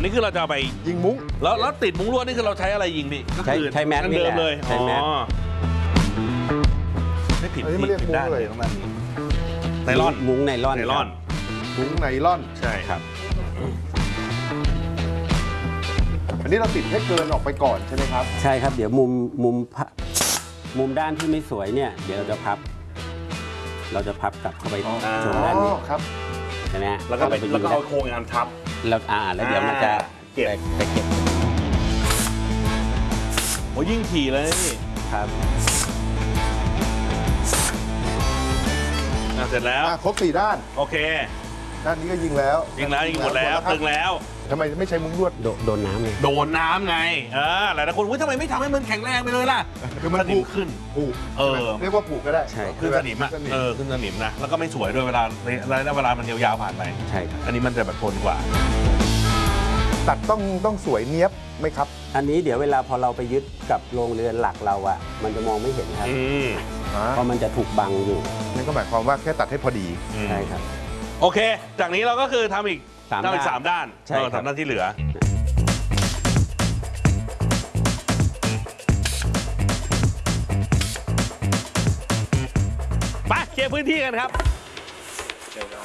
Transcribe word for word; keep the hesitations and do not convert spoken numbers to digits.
นี้คือเราจะไปยิงมุ้งแล้วแล้วติดมุ้งลวดนี่คือเราใช้อะไรยิงพี่ใช้ใช้แม็กเดิมเลยใช้แม็กไม่ผิดอันนี้มันเรียกมุ้งเลยตรงนั้นไนลอนมุ้งไนลอนไนลอนมุ้งไนลอนใช่ครับอันนี้เราติดให้เกินออกไปก่อนใช่ไหมครับใช่ครับเดี๋ยวมุมมุมมุมด้านที่ไม่สวยเนี่ยเดี๋ยวเราจะพับเราจะพับกลับเข้าไปตรงด้านนี้ครับใช่ไหมแล้วก็ไปแล้วก็เอาโครงงานทับแล้วอ่าแล้วเดี๋ยวมันจะเก็บไปเก็บโอ้ยิ่งถี่เลยครับเสร็จแล้วครบสี่ด้านโอเคด้านนี้ก็ยิงแล้วยิงแล้วยิงหมดแล้วตึงแล้วทำไมไม่ใช้มุ้งลวดโดนน้ำไงโดนน้ำไงเออหลายคนว่าทำไมไม่ทำให้มันแข็งแรงไปเลยล่ะคือมันผูกขึ้นผูกเออเรียกว่าผูกก็ได้ใช่ขึ้นสนิมอ่ะเออขึ้นสนิมนะแล้วก็ไม่สวยด้วยเวลาเวลามันยาวๆผ่านไปใช่ครับอันนี้มันจะแบบทนกว่าตัดต้องต้องสวยเนี้ยบไหมครับอันนี้เดี๋ยวเวลาพอเราไปยึดกับโรงเรือนหลักเราอ่ะมันจะมองไม่เห็นครับเพราะมันจะถูกบังอยู่นั่นก็หมายความว่าแค่ตัดให้พอดีใช่ครับโอเคจากนี้เราก็คือทำอีกทำอีกสามด้านใช่ทำด้านที่เหลือไปเคลียร์พื้นที่กันครับ